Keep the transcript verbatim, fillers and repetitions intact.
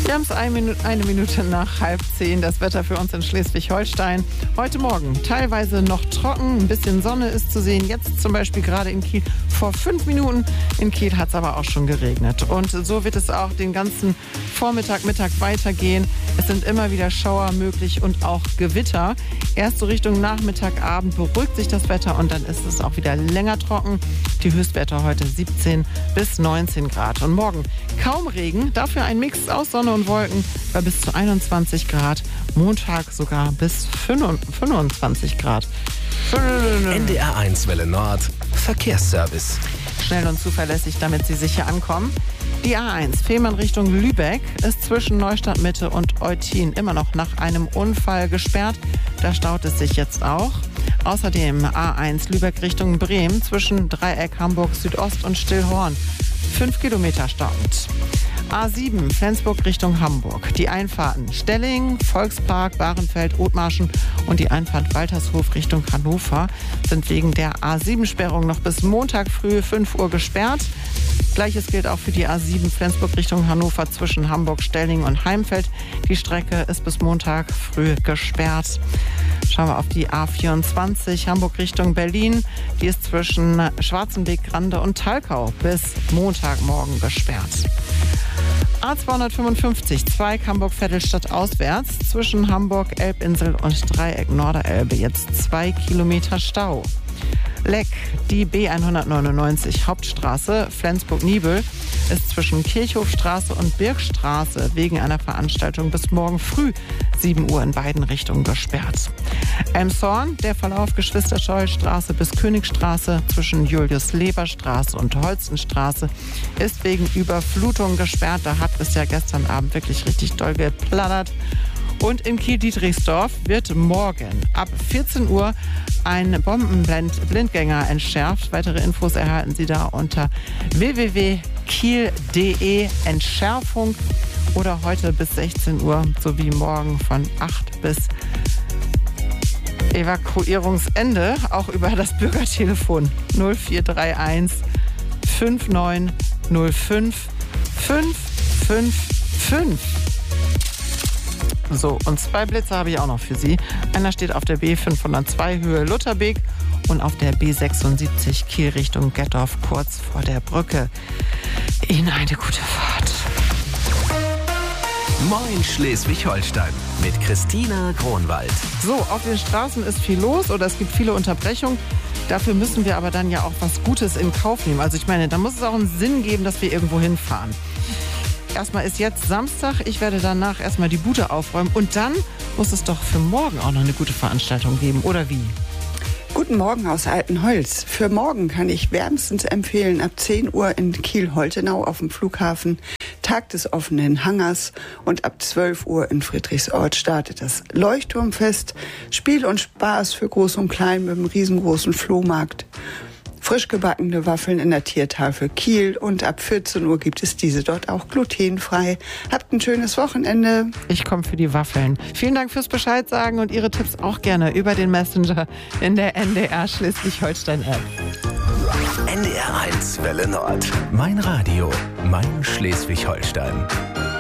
Wir haben es eine Minute, eine Minute nach halb zehn. Das Wetter für uns in Schleswig-Holstein. Heute Morgen teilweise noch trocken, ein bisschen Sonne ist zu sehen. Jetzt zum Beispiel gerade in Kiel vor fünf Minuten. In Kiel hat es aber auch schon geregnet. Und so wird es auch den ganzen Vormittag, Mittag weitergehen. Es sind immer wieder Schauer möglich und auch Gewitter. Erst so Richtung Nachmittag, Abend beruhigt sich das Wetter und dann ist es auch wieder länger trocken. Die Höchstwerte heute siebzehn bis neunzehn Grad. Und morgen kaum Regen, dafür ein Mix aus Sonne und Wolken bei bis zu einundzwanzig Grad. Montag sogar bis fünfundzwanzig Grad. N D R eins Welle Nord, Verkehrsservice. Schnell und zuverlässig, damit Sie sicher ankommen. Die A eins Fehmarn Richtung Lübeck ist zwischen Neustadt Mitte und Eutin immer noch nach einem Unfall gesperrt. Da staut es sich jetzt auch. Außerdem A eins Lübeck Richtung Bremen zwischen Dreieck Hamburg Südost und Stillhorn. Fünf Kilometer stauend. A sieben Flensburg Richtung Hamburg. Die Einfahrten Stelling, Volkspark, Bahrenfeld, Othmarschen und die Einfahrt Waltershof Richtung Hannover sind wegen der A sieben Sperrung noch bis Montag früh fünf Uhr gesperrt. Gleiches gilt auch für die A sieben Flensburg Richtung Hannover zwischen Hamburg, Stelling und Heimfeld. Die Strecke ist bis Montag früh gesperrt. Schauen wir auf die A vierundzwanzig Hamburg Richtung Berlin. Die ist zwischen Schwarzenbeek, Grande und Talkau bis Montagmorgen gesperrt. A zweihundertfünfundfünfzig Zweig Hamburg-Vettelstadt auswärts zwischen Hamburg, Elbinsel und Dreieck Norderelbe jetzt zwei Kilometer Stau. Leck, die B hundertneunundneunzig Hauptstraße Flensburg-Nibel ist zwischen Kirchhofstraße und Birkstraße wegen einer Veranstaltung bis morgen früh sieben Uhr in beiden Richtungen gesperrt. Elmshorn, der Verlauf Geschwister-Scholl-Straße bis Königstraße zwischen Julius-Leber-Straße und Holstenstraße ist wegen Überflutung gesperrt. Da hat es ja gestern Abend wirklich richtig doll geplattert. Und in Kiel-Dietrichsdorf wird morgen ab vierzehn Uhr ein Bombenblindgänger entschärft. Weitere Infos erhalten Sie da unter w w w punkt kiel punkt de Entschärfung oder heute bis sechzehn Uhr sowie morgen von acht bis Evakuierungsende auch über das Bürgertelefon null vier drei eins fünf neun null fünf fünf fünf fünf. So, und zwei Blitze habe ich auch noch für Sie. Einer steht auf der B fünfhundertzwei Höhe Lutherbeek und auf der B sechsundsiebzig Kiel Richtung Gettorf kurz vor der Brücke. Ihnen eine gute Fahrt. Moin Schleswig-Holstein mit Christina Kronwald. So, auf den Straßen ist viel los oder es gibt viele Unterbrechungen. Dafür müssen wir aber dann ja auch was Gutes in Kauf nehmen. Also ich meine, da muss es auch einen Sinn geben, dass wir irgendwo hinfahren. Erstmal ist jetzt Samstag, ich werde danach erstmal die Bude aufräumen und dann muss es doch für morgen auch noch eine gute Veranstaltung geben, oder wie? Guten Morgen aus Altenholz. Für morgen kann ich wärmstens empfehlen, ab zehn Uhr in Kiel-Holtenau auf dem Flughafen, Tag des offenen Hangars, und ab zwölf Uhr in Friedrichsort startet das Leuchtturmfest. Spiel und Spaß für Groß und Klein mit einem riesengroßen Flohmarkt. Frisch gebackene Waffeln in der Tiertafel Kiel und ab vierzehn Uhr gibt es diese dort auch glutenfrei. Habt ein schönes Wochenende. Ich komme für die Waffeln. Vielen Dank fürs Bescheid sagen und Ihre Tipps auch gerne über den Messenger in der N D R Schleswig-Holstein-App. N D R eins Welle Nord. Mein Radio, mein Schleswig-Holstein.